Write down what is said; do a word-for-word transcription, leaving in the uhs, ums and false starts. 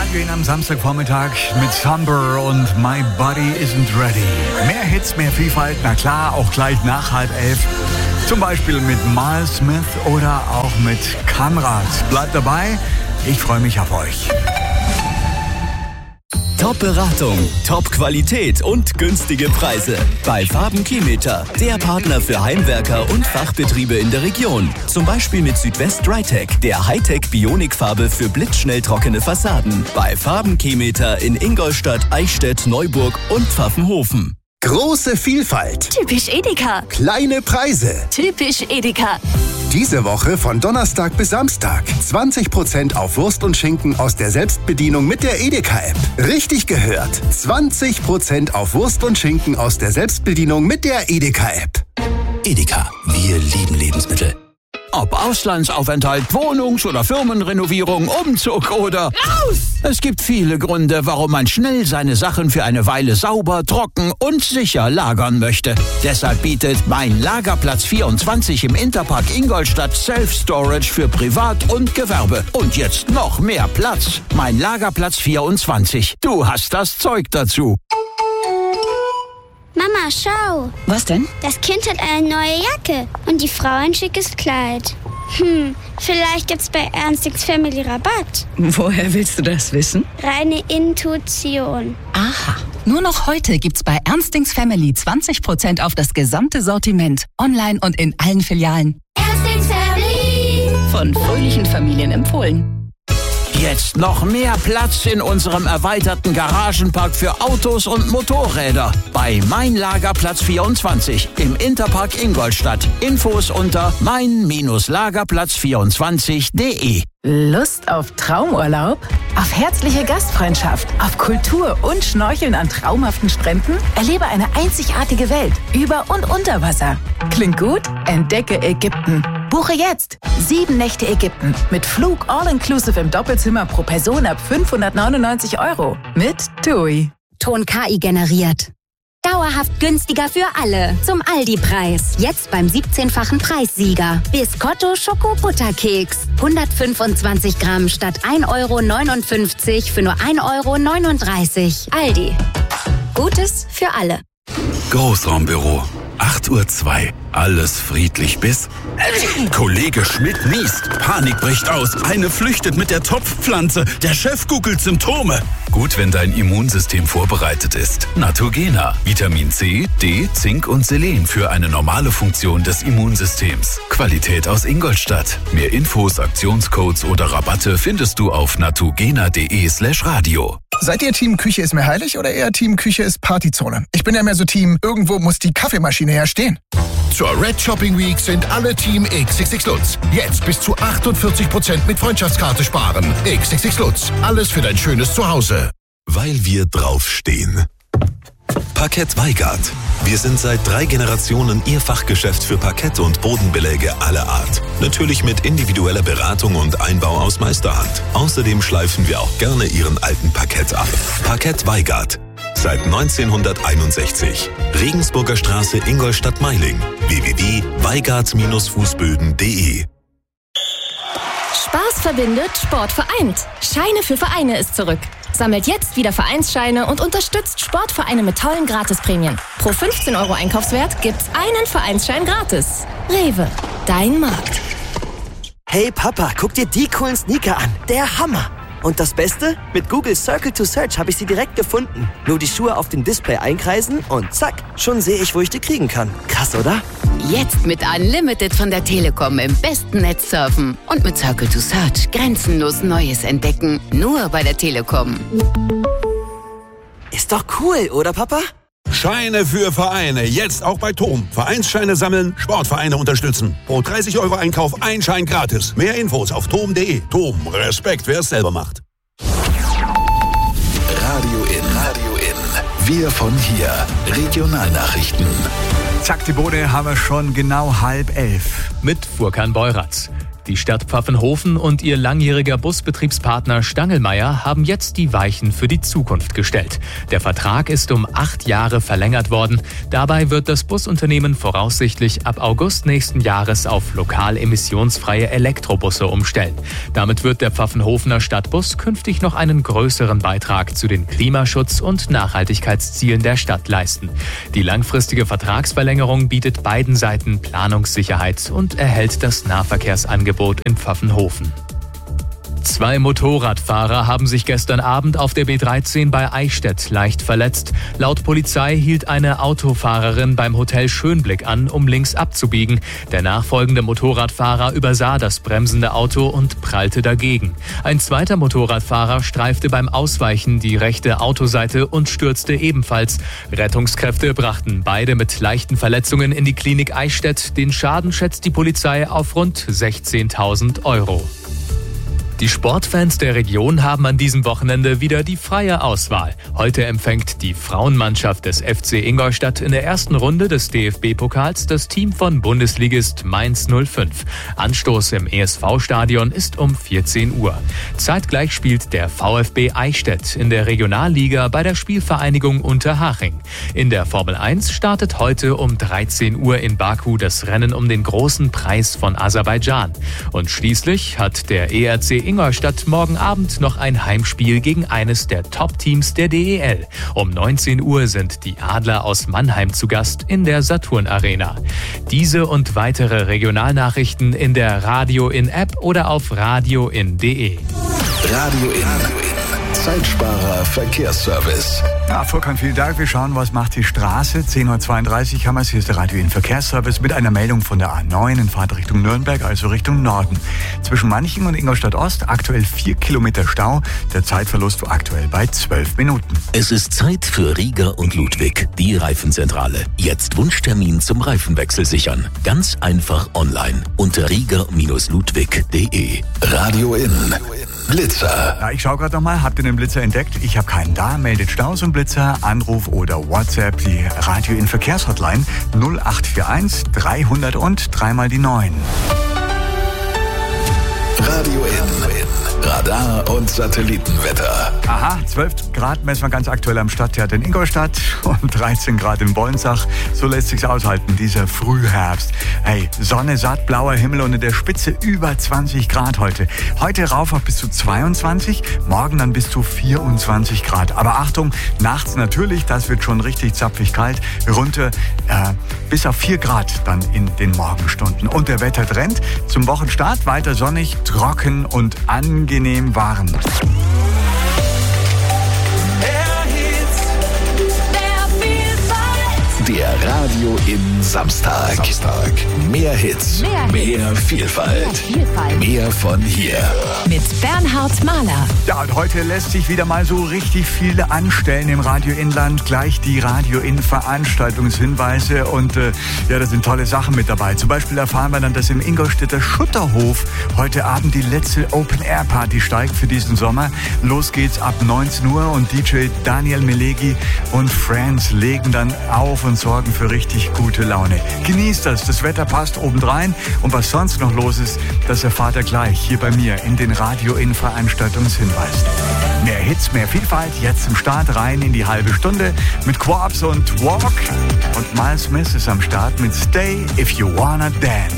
Reingehen am Samstagvormittag mit Somber und My Body Isn't Ready. Mehr Hits, mehr Vielfalt, na klar, auch gleich nach halb elf. Zum Beispiel mit Miles Smith oder auch mit Kamrat. Bleibt dabei, ich freue mich auf euch. Top-Beratung, Top-Qualität und günstige Preise. Bei Farben-Kilometer, der Partner für Heimwerker und Fachbetriebe in der Region. Zum Beispiel mit Südwest Drytech, der Hightech-Bionikfarbe für blitzschnell trockene Fassaden. Bei Farben-Kilometer in Ingolstadt, Eichstätt, Neuburg und Pfaffenhofen. Große Vielfalt. Typisch Edeka. Kleine Preise. Typisch Edeka. Diese Woche von Donnerstag bis Samstag. zwanzig Prozent auf Wurst und Schinken aus der Selbstbedienung mit der Edeka-App. Richtig gehört. zwanzig Prozent auf Wurst und Schinken aus der Selbstbedienung mit der Edeka-App. Edeka, wir lieben Lebensmittel. Ob Auslandsaufenthalt, Wohnungs- oder Firmenrenovierung, Umzug oder... Raus! Es gibt viele Gründe, warum man schnell seine Sachen für eine Weile sauber, trocken und sicher lagern möchte. Deshalb bietet Mein Lagerplatz vierundzwanzig im Interpark Ingolstadt Self-Storage für Privat und Gewerbe. Und jetzt noch mehr Platz. Mein Lagerplatz vierundzwanzig. Du hast das Zeug dazu. Mama, schau. Was denn? Das Kind hat eine neue Jacke und die Frau ein schickes Kleid. Hm, vielleicht gibt's bei Ernstings Family Rabatt. Woher willst du das wissen? Reine Intuition. Aha. Nur noch heute gibt's bei Ernstings Family zwanzig Prozent auf das gesamte Sortiment. Online und in allen Filialen. Ernstings Family. Von fröhlichen Familien empfohlen. Jetzt noch mehr Platz in unserem erweiterten Garagenpark für Autos und Motorräder. Bei Mein Lagerplatz vierundzwanzig im Interpark Ingolstadt. Infos unter mein Lagerplatz vierundzwanzig punkt de. Lust auf Traumurlaub? Auf herzliche Gastfreundschaft? Auf Kultur und Schnorcheln an traumhaften Stränden? Erlebe eine einzigartige Welt über und unter Wasser. Klingt gut? Entdecke Ägypten. Buche jetzt sieben Nächte Ägypten mit Flug all-inclusive im Doppelzimmer pro Person ab fünfhundertneunundneunzig Euro mit TUI. Ton K I generiert. Dauerhaft günstiger für alle. Zum Aldi-Preis. Jetzt beim siebzehnfachen Preissieger. Biscotto Schoko-Butterkeks. hundertfünfundzwanzig Gramm statt ein Euro neunundfünfzig für nur ein Euro neununddreißig. Aldi. Gutes für alle. Großraumbüro. acht Uhr zwei. Alles friedlich bis... Kollege Schmidt niest. Panik bricht aus. Eine flüchtet mit der Topfpflanze. Der Chef googelt Symptome. Gut, wenn dein Immunsystem vorbereitet ist. Naturgena. Vitamin C, D, Zink und Selen für eine normale Funktion des Immunsystems. Qualität aus Ingolstadt. Mehr Infos, Aktionscodes oder Rabatte findest du auf naturgena.de slash radio. Seid ihr Team Küche ist mir heilig oder eher Team Küche ist Partyzone? Ich bin ja mehr so Team, irgendwo muss die Kaffeemaschine her stehen. Zur Red Shopping Week sind alle Team X X X Lutz. Jetzt bis zu achtundvierzig Prozent mit Freundschaftskarte sparen. X X X Lutz. Alles für dein schönes Zuhause. Weil wir draufstehen. Parkett Weigart. Wir sind seit drei Generationen Ihr Fachgeschäft für Parkett und Bodenbeläge aller Art. Natürlich mit individueller Beratung und Einbau aus Meisterhand. Außerdem schleifen wir auch gerne Ihren alten Parkett ab. Parkett Weigart. Seit neunzehnhunderteinundsechzig. Regensburger Straße, Ingolstadt-Meiling. w w w punkt weigart fußböden punkt de. Spaß verbindet, Sport vereint. Scheine für Vereine ist zurück. Sammelt jetzt wieder Vereinsscheine und unterstützt Sportvereine mit tollen Gratisprämien. Pro fünfzehn Euro Einkaufswert gibt's einen Vereinsschein gratis. Rewe, dein Markt. Hey Papa, guck dir die coolen Sneaker an. Der Hammer. Und das Beste? Mit Google Circle to Search habe ich sie direkt gefunden. Nur die Schuhe auf dem Display einkreisen und zack, schon sehe ich, wo ich die kriegen kann. Krass, oder? Jetzt mit Unlimited von der Telekom im besten Netz surfen. Und mit Circle to Search grenzenlos Neues entdecken. Nur bei der Telekom. Ist doch cool, oder Papa? Scheine für Vereine, jetzt auch bei Tom. Vereinsscheine sammeln, Sportvereine unterstützen. Pro dreißig Euro Einkauf ein Schein gratis. Mehr Infos auf tom punkt de. Tom, Respekt, wer es selber macht. Radio in, Radio in. Wir von hier. Regionalnachrichten. Zack, die Bode haben wir schon genau halb elf. Mit Furkan Beuratz. Die Stadt Pfaffenhofen und ihr langjähriger Busbetriebspartner Stangelmeier haben jetzt die Weichen für die Zukunft gestellt. Der Vertrag ist um acht Jahre verlängert worden. Dabei wird das Busunternehmen voraussichtlich ab August nächsten Jahres auf lokal emissionsfreie Elektrobusse umstellen. Damit wird der Pfaffenhofener Stadtbus künftig noch einen größeren Beitrag zu den Klimaschutz- und Nachhaltigkeitszielen der Stadt leisten. Die langfristige Vertragsverlängerung bietet beiden Seiten Planungssicherheit und erhält das Nahverkehrsangebot in Pfaffenhofen. Zwei Motorradfahrer haben sich gestern Abend auf der B dreizehn bei Eichstätt leicht verletzt. Laut Polizei hielt eine Autofahrerin beim Hotel Schönblick an, um links abzubiegen. Der nachfolgende Motorradfahrer übersah das bremsende Auto und prallte dagegen. Ein zweiter Motorradfahrer streifte beim Ausweichen die rechte Autoseite und stürzte ebenfalls. Rettungskräfte brachten beide mit leichten Verletzungen in die Klinik Eichstätt. Den Schaden schätzt die Polizei auf rund sechzehntausend Euro. Die Sportfans der Region haben an diesem Wochenende wieder die freie Auswahl. Heute empfängt die Frauenmannschaft des F C Ingolstadt in der ersten Runde des D F B-Pokals das Team von Bundesligist Mainz null fünf. Anstoß im E S V-Stadion ist um vierzehn Uhr. Zeitgleich spielt der VfB Eichstätt in der Regionalliga bei der Spielvereinigung Unterhaching. In der Formel eins startet heute um dreizehn Uhr in Baku das Rennen um den großen Preis von Aserbaidschan. Und schließlich hat der E R C Ingolstadt morgen Abend noch ein Heimspiel gegen eines der Top-Teams der D E L. Um neunzehn Uhr sind die Adler aus Mannheim zu Gast in der Saturn Arena. Diese und weitere Regionalnachrichten in der Radio In App oder auf radioin punkt de. Radio In. Zeitsparer Verkehrsservice. Ja, Volkan, vielen Dank. Wir schauen, was macht die Straße. zehn Uhr zweiunddreißig haben wir es. Hier ist der Radio In Verkehrsservice mit einer Meldung von der A neun in Fahrt Richtung Nürnberg, also Richtung Norden. Zwischen Manching und Ingolstadt Ost aktuell vier Kilometer Stau. Der Zeitverlust war aktuell bei zwölf Minuten. Es ist Zeit für Rieger und Ludwig, die Reifenzentrale. Jetzt Wunschtermin zum Reifenwechsel sichern. Ganz einfach online unter rieger Ludwig punkt de. Radio In. Blitzer. Ja, ich schaue gerade nochmal. Habt ihr den Blitzer entdeckt? Ich habe keinen da. Meldet Staus und Blitzer. Anruf oder WhatsApp. Die Radio In Verkehrshotline null acht vier eins dreihundert und dreimal die neun. Radio In. Radar und Satellitenwetter. Aha, zwölf Grad messen wir ganz aktuell am Stadttheater in Ingolstadt und dreizehn Grad in Wolnsach. So lässt sich's aushalten, dieser Frühherbst. Hey, Sonne, satt, blauer Himmel und in der Spitze über zwanzig Grad heute. Heute rauf auf bis zu zweiundzwanzig, morgen dann bis zu vierundzwanzig Grad. Aber Achtung, nachts natürlich, das wird schon richtig zapfig kalt, runter äh, bis auf vier Grad dann in den Morgenstunden. Und der Wettertrend zum Wochenstart weiter sonnig, trocken und angenehm warm. Der Radio In Samstag. Samstag. Mehr Hits, mehr, mehr Hits. Vielfalt, mehr Vielfalt, mehr von hier. Mit Bernhard Mahler. Ja, und heute lässt sich wieder mal so richtig viel anstellen im Radio Inland. Gleich die Radio In Veranstaltungshinweise und äh, ja, da sind tolle Sachen mit dabei. Zum Beispiel erfahren wir dann, dass im Ingolstädter Schutterhof heute Abend die letzte Open-Air-Party steigt für diesen Sommer. Los geht's ab neunzehn Uhr und D J Daniel Melegi und Friends legen dann auf und sorgen für richtig gute Laune. Genießt das, das Wetter passt obendrein und was sonst noch los ist, das erfahrt ihr gleich hier bei mir in den Radio In Veranstaltungshinweisen. Mehr Hits, mehr Vielfalt, jetzt im Start rein in die halbe Stunde mit Quarps und Walk und Miles Smith ist am Start mit Stay If You Wanna Dance.